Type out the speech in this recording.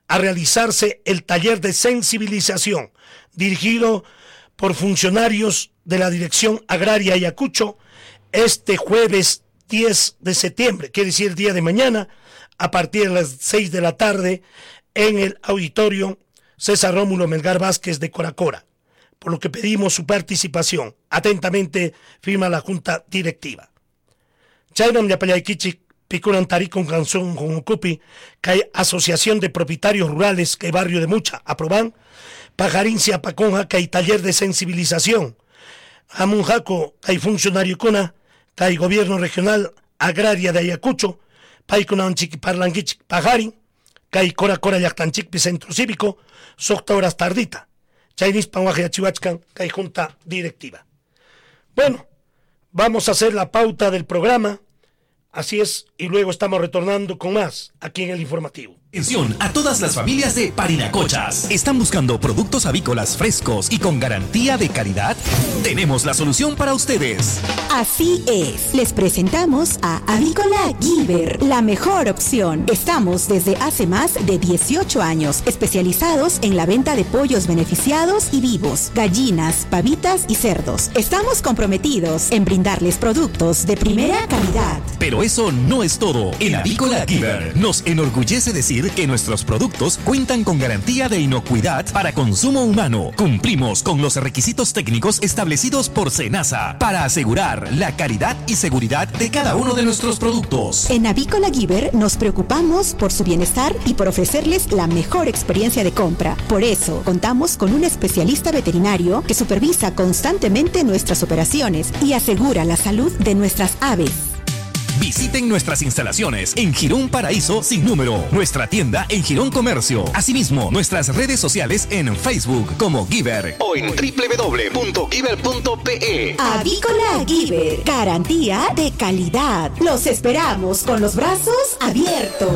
a realizarse el taller de sensibilización dirigido por funcionarios de la Dirección Agraria Ayacucho este jueves 10 de septiembre, quiere decir el día de mañana, a partir de las 6 de la tarde en el auditorio César Rómulo Melgar Vázquez de Coracora, por lo que pedimos su participación. Atentamente firma la Junta Directiva. Chaynam Yapayaykichik Picuran Taricon Canción con Ocupi, que hay Asociación de Propietarios Rurales, que Barrio de Mucha, aproban, Pajarincia Paconja, que hay taller de sensibilización, Amunjaco, que hay funcionario Cuna, que hay Gobierno Regional Agraria de Ayacucho, Paikunan Chiqui Parlanguich Pajarin, que hay Cora Yactanchic Centro Cívico, Socta Horas Tardita, Chainis Panguaje Chihuachcan, que hay Junta Directiva. Bueno, vamos a hacer la pauta del programa. Así es, y luego estamos retornando con más aquí en el informativo. Atención a todas las familias de Parinacochas. ¿Están buscando productos avícolas frescos y con garantía de calidad? Tenemos la solución para ustedes. Así es, les presentamos a Avícola Giver, la mejor opción. Estamos desde hace más de 18 años, especializados en la venta de pollos beneficiados y vivos, gallinas, pavitas y cerdos. Estamos comprometidos en brindarles productos de primera calidad. Pero eso no es todo. En Avícola Giver nos enorgullece decir que nuestros productos cuentan con garantía de inocuidad para consumo humano. Cumplimos con los requisitos técnicos establecidos por SENASA para asegurar la calidad y seguridad de cada uno de nuestros productos. En Avícola Giver nos preocupamos por su bienestar y por ofrecerles la mejor experiencia de compra. Por eso, contamos con un especialista veterinario que supervisa constantemente nuestras operaciones y asegura la salud de nuestras aves. Visiten nuestras instalaciones en Girón Paraíso sin número, nuestra tienda en Girón Comercio, asimismo nuestras redes sociales en Facebook como Giver o en www.giver.pe. Avícola Giver, garantía de calidad. Los esperamos con los brazos abiertos.